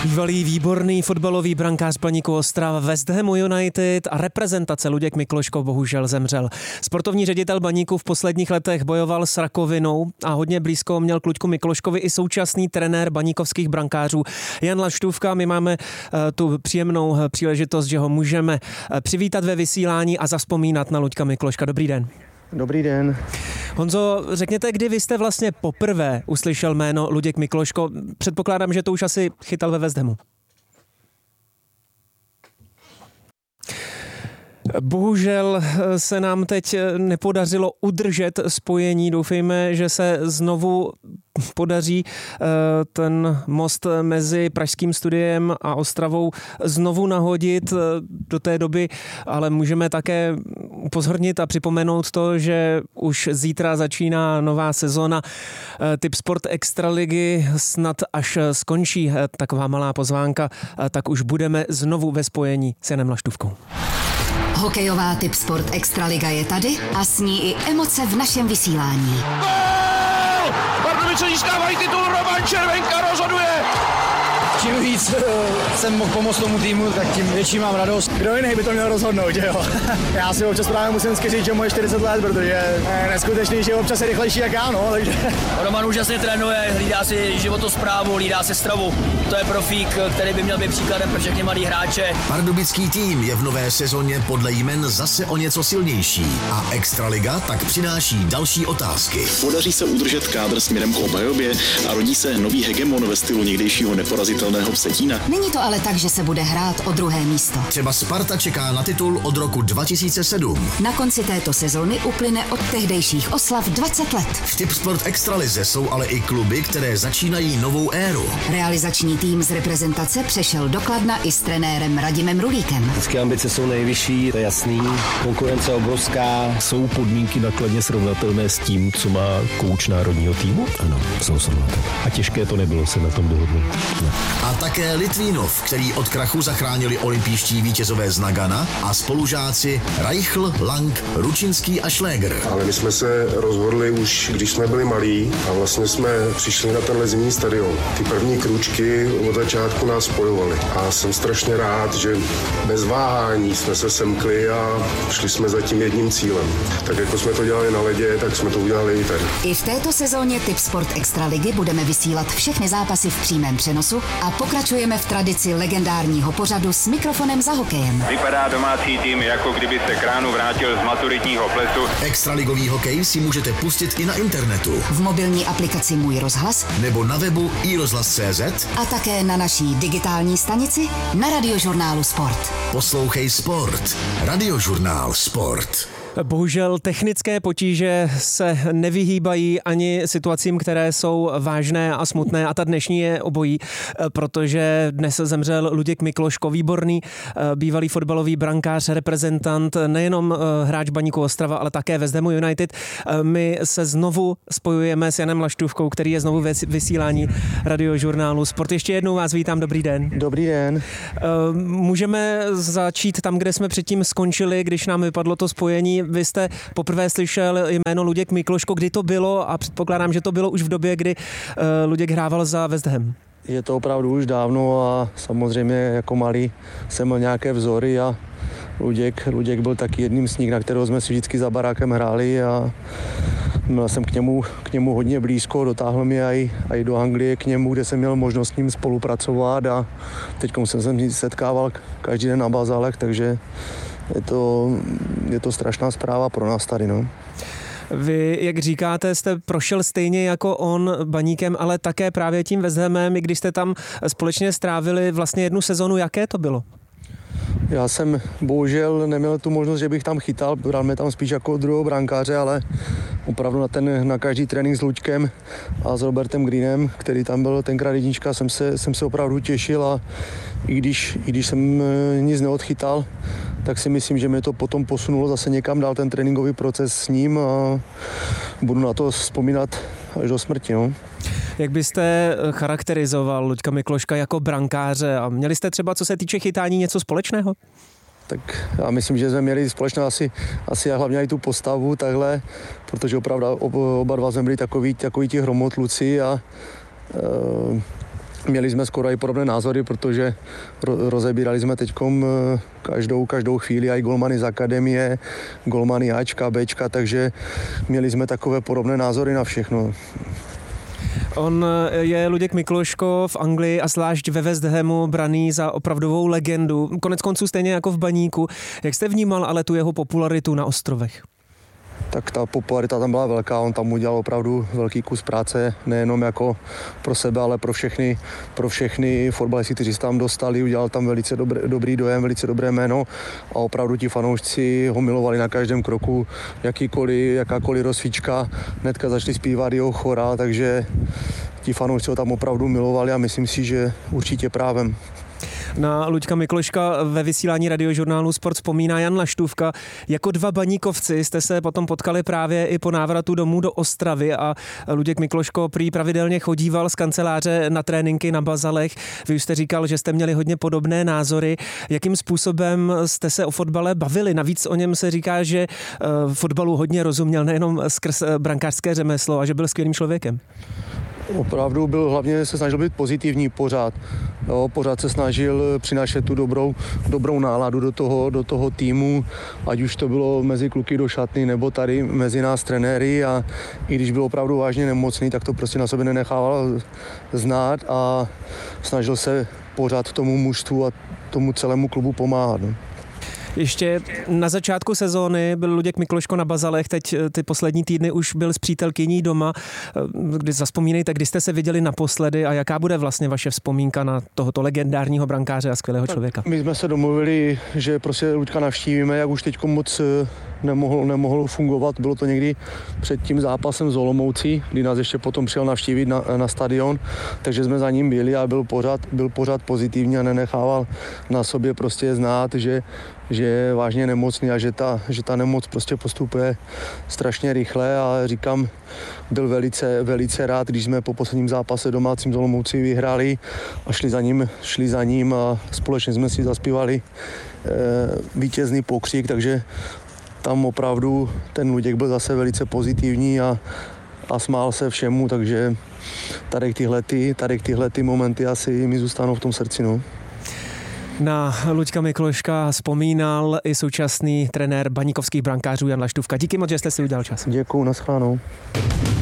Bývalý výborný fotbalový brankář Baníku Ostrava, West Hamu United a reprezentace Luděk Mikloško bohužel zemřel. Sportovní ředitel Baníku v posledních letech bojoval s rakovinou a hodně blízko měl k Luďku Mikloškovi i současný trenér baníkovských brankářů Jan Laštůvka. My máme tu příjemnou příležitost, že ho můžeme přivítat ve vysílání a zavzpomínat na Luďka Mikloška. Dobrý den. Dobrý den. Honzo, řekněte, kdy vy jste vlastně poprvé uslyšel jméno Luděk Mikloško? Předpokládám, že to už asi chytal ve West Hamu. Bohužel se nám teď nepodařilo udržet spojení. Doufejme, že se znovu podaří ten most mezi pražským studiem a Ostravou znovu nahodit do té doby, ale můžeme také upozornit a připomenout to, že už zítra začíná nová sezóna Tipsport Extraligy, snad až skončí taková malá pozvánka, tak už budeme znovu ve spojení s Janem Laštůvkou. Hokejová Tipsport Extraliga je tady a s ní i emoce v našem vysílání. Gól! Pardubice získávají titul, Roman Červenka rozhoduje! Čím víc jsem mohl pomoct tomu týmu, tak tím větší mám radost. Kdo jiný by to měl rozhodnout, že jo? Já si občas právě musím říct, že mu je 40 let, protože je neskutečný, že občas je rychlejší jak já, no, takže... Roman úžasně trénuje, hlídá si životosprávu, hlídá si stravu. To je profík, který by měl být příkladem pro všechny mladý hráče. Pardubický tým je v nové sezóně podle jmen zase o něco silnější a Extraliga tak přináší další otázky. Podaří se udržet kádr směrem k obhajobě a rodí se nový hegemon ve stylu někdejšího neporazitelného Vsetína. Není to ale tak, že se bude hrát o druhé místo. Třeba Sparta čeká na titul od roku 2007. Na konci této sezóny uplyne od tehdejších oslav 20 let. V Tipsport Extralize jsou ale i kluby, které začínají novou éru. Realizační tým z reprezentace přešel do Kladna i s trenérem Radimem Rulíkem. Vždycky ambice jsou nejvyšší, to je jasný. Konkurence obrovská. Jsou podmínky na Kladně srovnatelné s tím, co má kouč národního týmu? Ano, jsou srovnatelné. A těžké to nebylo se na tom dohodnout. Ne. A také Litvínov, který od krachu zachránili olympijští vítězové z Nagana a spolužáci Reichl, Lang, Ručinský a Šléger. Ale my jsme se rozhodli už, když jsme byli malí a vlastně jsme přišli na tenhle zimní stadion. Ty první krůčky od začátku nás spojovaly a jsem strašně rád, že bez váhání jsme se semkli a šli jsme za tím jedním cílem. Tak jako jsme to dělali na ledě, tak jsme to udělali i tady. I v této sezóně Tipsport Extraligy budeme vysílat všechny zápasy v přímém přenosu a pokračujeme v tradici legendárního pořadu S mikrofonem za hokejem. Vypadá domácí tým, jako kdyby se k ránu vrátil z maturitního plesu. Extraligový hokej si můžete pustit i na internetu. V mobilní aplikaci Můj rozhlas nebo na webu iRozhlas.cz a také na naší digitální stanici na Radiožurnálu Sport. Poslouchej Sport. Radiožurnál Sport. Bohužel technické potíže se nevyhýbají ani situacím, které jsou vážné a smutné a ta dnešní je obojí, protože dnes zemřel Luděk Mikloško, výborný bývalý fotbalový brankář, reprezentant, nejenom hráč Baníku Ostrava, ale také West Hamu United. My se znovu spojujeme s Janem Laštůvkou, který je znovu ve vysílání Radiožurnálu Sport. Ještě jednou vás vítám, dobrý den. Dobrý den. Můžeme začít tam, kde jsme předtím skončili, když nám vypadlo to spojení. Vy jste poprvé slyšel jméno Luděk Mikloško, kdy to bylo a předpokládám, že to bylo už v době, kdy Luděk hrával za West Ham. Je to opravdu už dávno a samozřejmě jako malý jsem měl nějaké vzory a Luděk byl taky jedním z nich, na kterého jsme si vždycky za barákem hráli a měl jsem k němu hodně blízko, dotáhl mě i do Anglie k němu, kde jsem měl možnost s ním spolupracovat a teď jsem se setkával každý den na bazálech, takže je to strašná zpráva pro nás tady, no. Vy, jak říkáte, jste prošel stejně jako on Baníkem, ale také právě tím West Hamem, i když jste tam společně strávili vlastně jednu sezonu. Jaké to bylo? Já jsem bohužel neměl tu možnost, že bych tam chytal, bral mě tam spíš jako druhého brankáře, ale opravdu na každý trénink s Luďkem a s Robertem Greenem, který tam byl tenkrát jednička, jsem se opravdu těšil a i když jsem nic neodchytal, tak si myslím, že mě to potom posunulo zase někam dál ten tréninkový proces s ním a budu na to vzpomínat až do smrti. No. Jak byste charakterizoval Luďka Mikloška jako brankáře a měli jste třeba, co se týče chytání, něco společného? Tak já myslím, že jsme měli společně asi hlavně i tu postavu takhle, protože opravdu oba dva jsme byli takový ti hromotluci a měli jsme skoro i podobné názory, protože rozebírali jsme teďkom každou chvíli i golmany z akademie, golmany Ačka, Bčka, takže měli jsme takové podobné názory na všechno. On je Luděk Mikloško v Anglii a zvlášť ve West Hamu braný za opravdovou legendu. Konec konců stejně jako v Baníku. Jak jste vnímal ale tu jeho popularitu na ostrovech? Tak ta popularita tam byla velká, on tam udělal opravdu velký kus práce, nejenom jako pro sebe, ale pro všechny fotbalisty, kteří se tam dostali, udělal tam velice dobrý dojem, velice dobré jméno a opravdu ti fanoušci ho milovali na každém kroku, jakákoliv rozsvíčka, hnedka začali zpívat jeho chora, takže ti fanoušci ho tam opravdu milovali a myslím si, že určitě právem. Na Luďka Mikloška ve vysílání radiožurnálu Sport vzpomíná Jan Laštůvka. Jako dva baníkovci jste se potom potkali právě i po návratu domů do Ostravy a Luděk Mikloško prý pravidelně chodíval z kanceláře na tréninky na Bazalech. Vy už jste říkal, že jste měli hodně podobné názory. Jakým způsobem jste se o fotbale bavili? Navíc o něm se říká, že fotbalu hodně rozuměl, nejenom skrz brankářské řemeslo a že byl skvělým člověkem. Opravdu hlavně se snažil být pozitivní pořád. Jo, pořád se snažil přinášet tu dobrou náladu do toho týmu, ať už to bylo mezi kluky do šatny, nebo tady mezi nás trenéry a i když byl opravdu vážně nemocný, tak to prostě na sobě nenechával znát a snažil se pořád tomu mužstvu a tomu celému klubu pomáhat. No. Ještě na začátku sezóny byl Luděk Mikloško na Bazalech, teď ty poslední týdny už byl s přítelkyní doma. Kdy zazpomínejte, kdy jste se viděli naposledy a jaká bude vlastně vaše vzpomínka na tohoto legendárního brankáře a skvělého člověka? My jsme se domluvili, že prostě Luďka navštívíme, jak už teď moc nemohl fungovat. Bylo to někdy před tím zápasem s Olomoucí, kdy nás ještě potom přijel navštívit na stadion, takže jsme za ním byli a byl pořád pozitivní a nenechával na sobě prostě znát, že je vážně nemocný a že ta nemoc prostě postupuje strašně rychle a říkám, byl velice rád, když jsme po posledním zápase domácím z Olomoucí vyhráli a šli za ním a společně jsme si zaspívali vítězný pokřik, takže tam opravdu ten Luděk byl zase velice pozitivní a smál se všemu, takže tady tyhle momenty asi mi zůstanou v tom srdci. No. Na Luďka Mikloška vzpomínal i současný trenér baníkovských brankářů Jan Laštůvka. Díky moc, že jste si udělal čas. Děkuju, nashledanou.